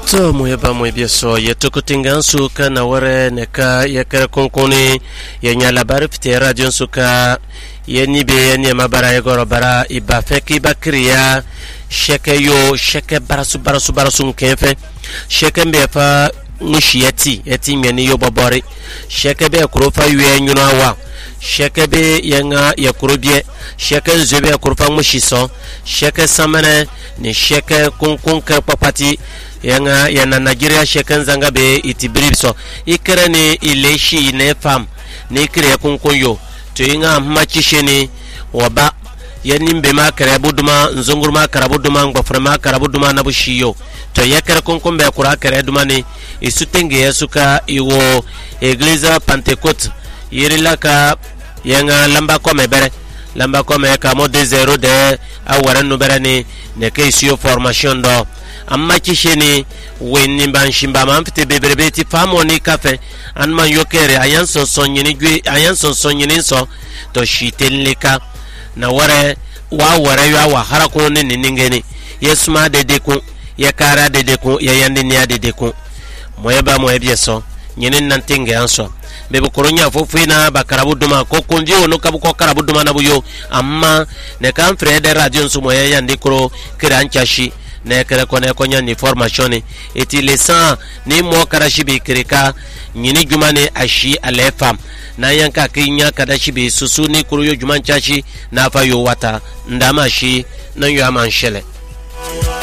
to moyeba moybe so yeto tingan suka na ware ne ka yakar konkoni yenya labar fite radio suka yeni be yeni mabara yegoro bara iba feki bakriya sheke yo sheke barasu kefe sheke mbefa mushiyati eti meni yo bobore sheke be kurofa yue nyuna wa sheke be yanga yakurubie sheke nzebe kurofa mushiso sheke samane ni sheke konkon ka papati yanga yana Nigeria sheke nzanga be itibriso ikere ni ileshi ne fam ni kire konkon yo to yinga machisheni waba yanimbe ma karabuduma nzungurma karabuduma ngofrema karabuduma nabushiyo to yakere konkombe kura kare dumani isutenge yasuka iwo Eglise Pentecote yirilaka yanga lamba kome ka mode 0 de awaran nuberani neke isiyo formation do amma kisheni wenni banshimba mamfite beberebeti famoni kafe anman yokere ayan sonsonyini so to shitelika na ware wa harakon ne ningeni yesuma dedekun ya kara dedekun ya yandini ya dedekun moyeba moyebyeso nyinin nantinge anso bebe koronya fofina bakarabuduma ko konji wono kabuko karabuduma nabuyo amma ne kan frede radio nsumo ya yandikro kiranchashi ne kere kone konya ni formation eti lesan ni mo karashibi kirika nyini jumane ashi alefam na yanka kinya kadashibi susuni kuruyo jumanchashi na fayo wata ndama shi na yo amanshele